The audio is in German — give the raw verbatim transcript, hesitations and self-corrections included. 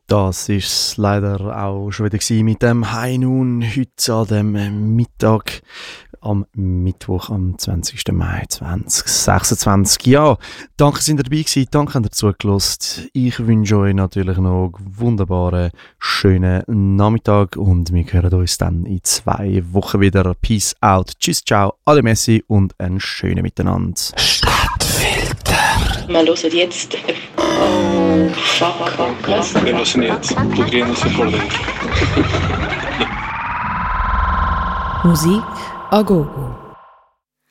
Das ist es leider auch schon wieder gewesen mit dem High Noon heute an dem Mittag am Mittwoch, am zwanzigsten Mai zweitausendsechsundzwanzig. Ja, danke, dass ihr dabei gewesen, danke, dass ihr zugelassen. Ich wünsche euch natürlich noch einen wunderbaren, schönen Nachmittag und wir hören uns dann in zwei Wochen wieder. Peace out, tschüss, ciao, alle Messi und einen schönen Miteinander. Wir hören jetzt. Oh, fuck, was? Wir hören jetzt. Podríamos acordar. Musik a gogo.